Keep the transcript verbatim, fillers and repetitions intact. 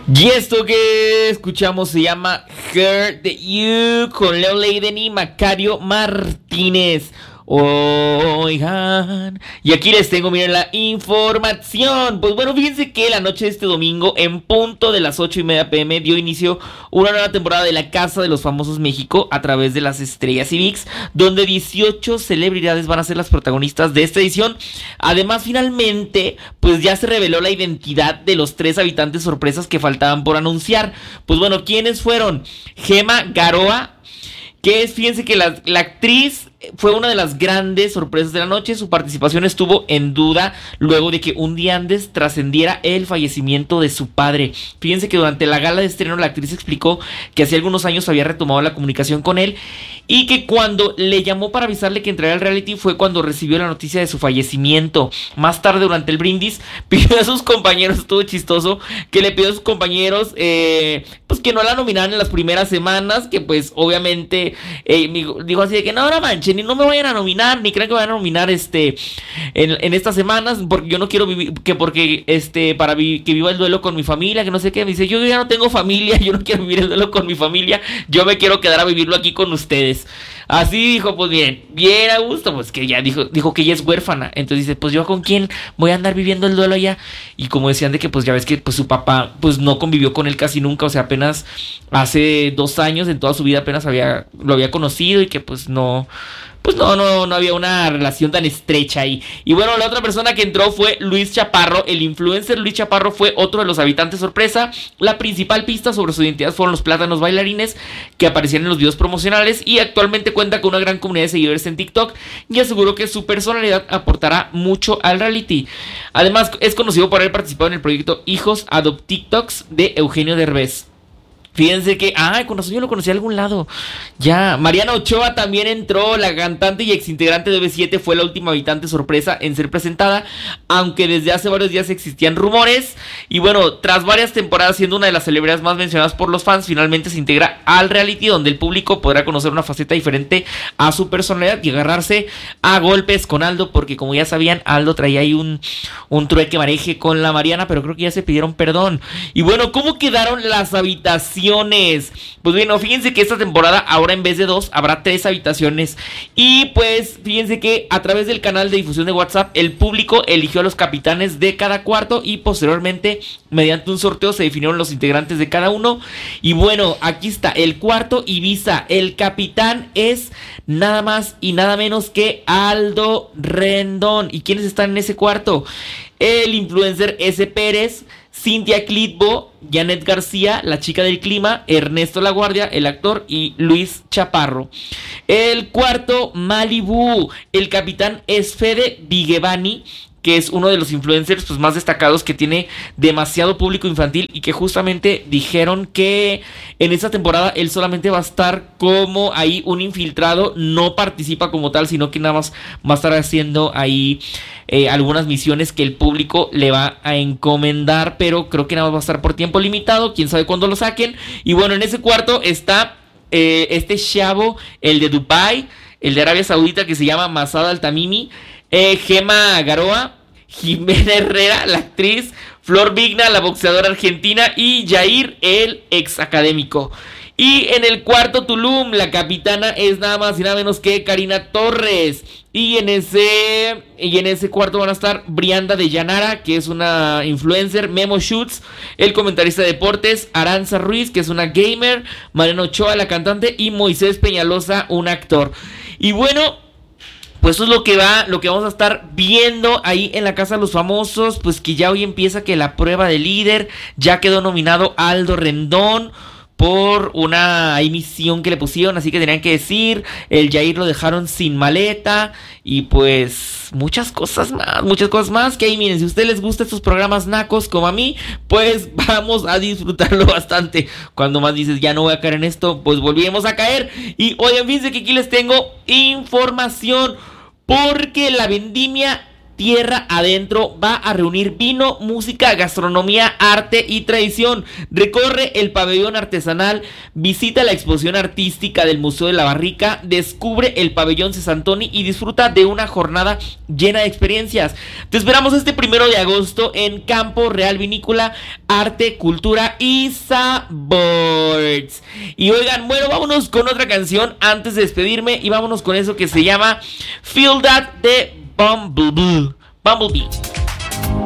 Y esto que escuchamos se llama Heart the You con Leo Leiden y Macario Martínez. Oigan, y aquí les tengo, miren, la información. Pues bueno, fíjense que la noche de este domingo, en punto de las ocho y media pm, dio inicio una nueva temporada de La Casa de los Famosos México a través de las estrellas y V I X, donde dieciocho celebridades van a ser las protagonistas de esta edición. Además, finalmente, pues ya se reveló la identidad de los tres habitantes sorpresas que faltaban por anunciar. Pues bueno, ¿quiénes fueron? Gema Garoa, que es, fíjense que la, la actriz fue una de las grandes sorpresas de la noche. Su participación estuvo en duda luego de que un día antes trascendiera el fallecimiento de su padre. Fíjense que durante la gala de estreno la actriz explicó que hace algunos años había retomado la comunicación con él y que cuando le llamó para avisarle que entraría al reality fue cuando recibió la noticia de su fallecimiento. Más tarde, durante el brindis, pidió a sus compañeros, estuvo chistoso, que le pidió a sus compañeros eh, pues que no la nominaran en las primeras semanas, que pues obviamente eh, dijo así de que no, no manches, ni no me vayan a nominar, ni crean que vayan a nominar este en, en estas semanas, porque yo no quiero vivir, que porque este para vi, que viva el duelo con mi familia, que no sé qué. Me dice, yo ya no tengo familia, yo no quiero vivir el duelo con mi familia, yo me quiero quedar a vivirlo aquí con ustedes. Así dijo, pues bien, bien a gusto, pues que ya dijo, dijo que ella es huérfana. Entonces dice, pues yo con quién voy a andar viviendo el duelo allá. Y como decían de que pues ya ves que pues su papá pues no convivió con él casi nunca, o sea, apenas hace dos años en toda su vida apenas había, lo había conocido y que pues no... Pues no, no, no había una relación tan estrecha ahí. Y bueno, la otra persona que entró fue Luis Chaparro. El influencer Luis Chaparro fue otro de los habitantes sorpresa. La principal pista sobre su identidad fueron los plátanos bailarines que aparecían en los videos promocionales. Y actualmente cuenta con una gran comunidad de seguidores en TikTok. Y aseguró que su personalidad aportará mucho al reality. Además, es conocido por haber participado en el proyecto Hijos Adopt TikToks de Eugenio Derbez. Fíjense que, ah, con razón yo lo conocí a algún lado. Ya, Mariana Ochoa también entró. La cantante y exintegrante de B siete fue la última habitante sorpresa en ser presentada, aunque desde hace varios días existían rumores. Y bueno, tras varias temporadas siendo una de las celebridades más mencionadas por los fans, finalmente se integra al reality, donde el público podrá conocer una faceta diferente a su personalidad y agarrarse a golpes con Aldo, porque como ya sabían, Aldo traía ahí un, un trueque mareje con la Mariana, pero creo que ya se pidieron perdón. Y bueno, ¿cómo quedaron las habitaciones? Pues bueno, fíjense que esta temporada ahora en vez de dos habrá tres habitaciones. Y pues fíjense que a través del canal de difusión de WhatsApp el público eligió a los capitanes de cada cuarto y posteriormente mediante un sorteo se definieron los integrantes de cada uno. Y bueno, aquí está el cuarto Ibiza. El capitán es nada más y nada menos que Aldo Rendón. ¿Y quiénes están en ese cuarto? El influencer S. Pérez, Cintia Clitbo, Janet García, la chica del clima, Ernesto La Guardia, el actor, y Luis Chaparro. El cuarto, Malibu. El capitán es Fede Vigevani, que es uno de los influencers pues, más destacados, que tiene demasiado público infantil y que justamente dijeron que en esta temporada él solamente va a estar como ahí un infiltrado, no participa como tal, sino que nada más va a estar haciendo ahí eh, algunas misiones que el público le va a encomendar, pero creo que nada más va a estar por tiempo limitado, quién sabe cuándo lo saquen. Y bueno, en ese cuarto está eh, este chavo, el de Dubai, el de Arabia Saudita, que se llama Masada Altamimi. Eh, Gema Garoa, Jimena Herrera, la actriz, Flor Vigna, la boxeadora argentina, y Jair, el ex académico. Y en el cuarto Tulum, la capitana es nada más y nada menos que Karina Torres. Y en ese y en ese cuarto van a estar Brianda de Llanara, que es una influencer, Memo Schutz, el comentarista de deportes, Aranza Ruiz, que es una gamer, Mariano Ochoa, la cantante, y Moisés Peñalosa, un actor. Y bueno, pues eso es lo que va, lo que vamos a estar viendo ahí en la Casa de los Famosos. Pues que ya hoy empieza que la prueba de líder. Ya quedó nominado Aldo Rendón por una emisión que le pusieron, así que tenían que decir. El Jair lo dejaron sin maleta. Y pues muchas cosas más, muchas cosas más. Que ahí miren, si a ustedes les gustan estos programas nacos como a mí, pues vamos a disfrutarlo bastante. Cuando más dices, ya no voy a caer en esto, pues volvemos a caer. Y oigan, fíjense que aquí les tengo información, porque la vendimia Tierra Adentro va a reunir vino, música, gastronomía, arte y tradición. Recorre el pabellón artesanal, visita la exposición artística del Museo de la Barrica, descubre el pabellón Cesantoni y disfruta de una jornada llena de experiencias. Te esperamos este primero de agosto en Campo Real Vinícola, Arte, Cultura y Sabores. Y oigan, bueno, vámonos con otra canción antes de despedirme y vámonos con eso que se llama Feel That de Bumblebee. Bumblebee.